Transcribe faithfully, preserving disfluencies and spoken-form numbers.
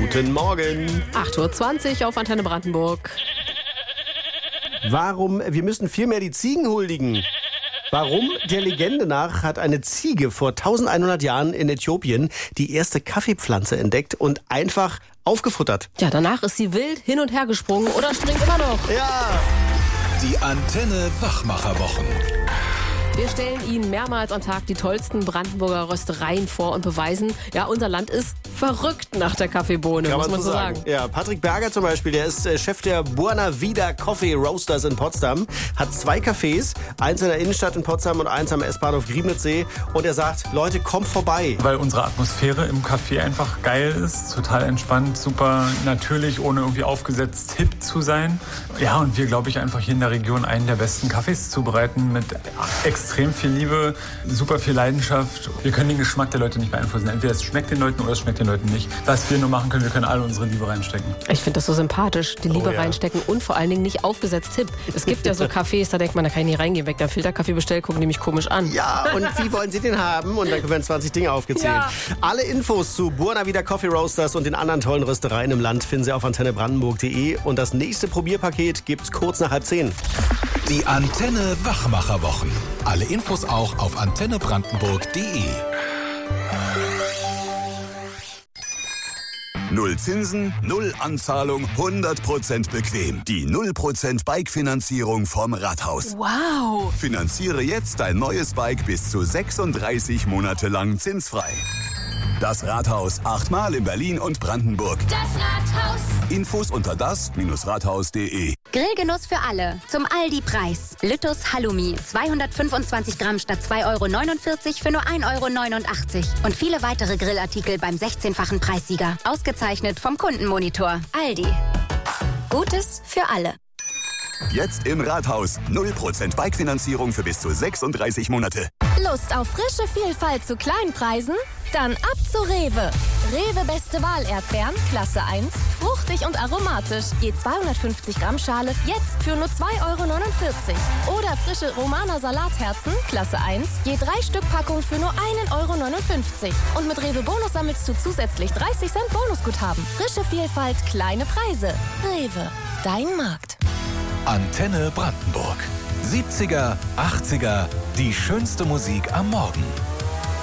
Guten Morgen. acht Uhr zwanzig auf Antenne Brandenburg. Warum? Wir müssen viel mehr die Ziegen huldigen. Warum? Der Legende nach hat eine Ziege vor eintausendeinhundert Jahren in Äthiopien die erste Kaffeepflanze entdeckt und einfach aufgefuttert. Ja, danach ist sie wild hin und her gesprungen oder springt immer noch. Ja. Die Antenne Wachmacherwochen. Wir stellen Ihnen mehrmals am Tag die tollsten Brandenburger Röstereien vor und beweisen, ja, unser Land ist verrückt nach der Kaffeebohne, Kann muss man so sagen. sagen. Ja, Patrick Berger zum Beispiel, der ist Chef der Buena Vida Coffee Roasters in Potsdam, hat zwei Cafés, eins in der Innenstadt in Potsdam und eins am S-Bahnhof Griebnitzsee. Und er sagt, Leute, kommt vorbei. Weil unsere Atmosphäre im Café einfach geil ist, total entspannt, super natürlich, ohne irgendwie aufgesetzt hip zu sein. Ja, und wir, glaube ich, einfach hier in der Region einen der besten Cafés zubereiten mit extrem viel Liebe, super viel Leidenschaft. Wir können den Geschmack der Leute nicht beeinflussen. Entweder es schmeckt den Leuten oder es schmeckt den Leuten nicht. Was wir nur machen können, wir können alle unsere Liebe reinstecken. Ich finde das so sympathisch, die Liebe Oh, ja. reinstecken und vor allen Dingen nicht aufgesetzt hip. Es gibt ja so Cafés, da denkt man, da kann ich nicht reingehen, weg. Der Filterkaffee bestellt, gucken die mich komisch an. Ja, und wie wollen Sie den haben? Und dann werden zwanzig Dinge aufgezählt. Ja. Alle Infos zu Buena Vida Coffee Roasters und den anderen tollen Röstereien im Land finden Sie auf antenne brandenburg punkt de. Und das nächste Probierpaket gibt's kurz nach halb zehn. Die Antenne Wachmacherwochen. Alle Infos auch auf antenne brandenburg punkt de. Null Zinsen, null Anzahlung, hundert Prozent bequem. Die null Prozent Bike-Finanzierung vom Rathaus. Wow! Finanziere jetzt dein neues Bike bis zu sechsunddreißig Monate lang zinsfrei. Das Rathaus, achtmal in Berlin und Brandenburg. Das Rathaus. Infos unter das Rathaus punkt de. Grillgenuss für alle. Zum Aldi-Preis. Lüttus Halloumi. zweihundertfünfundzwanzig Gramm statt zwei Euro neunundvierzig für nur ein Euro neunundachtzig. Und viele weitere Grillartikel beim sechzehnfachen Preissieger. Ausgezeichnet vom Kundenmonitor. Aldi. Gutes für alle. Jetzt im Rathaus. null Prozent Bike-Finanzierung für bis zu sechsunddreißig Monate. Lust auf frische Vielfalt zu kleinen Preisen? Dann ab zu Rewe. Rewe Beste Wahl Erdbeeren, Klasse eins, fruchtig und aromatisch. Je zweihundertfünfzig Gramm Schale, jetzt für nur zwei Euro neunundvierzig. Oder frische Romaner Salatherzen, Klasse eins, je drei Stück Packung für nur ein Euro neunundfünfzig. Und mit Rewe Bonus sammelst du zusätzlich dreißig Cent Bonusguthaben. Frische Vielfalt, kleine Preise. Rewe, dein Markt. Antenne Brandenburg. siebziger, achtziger, die schönste Musik am Morgen.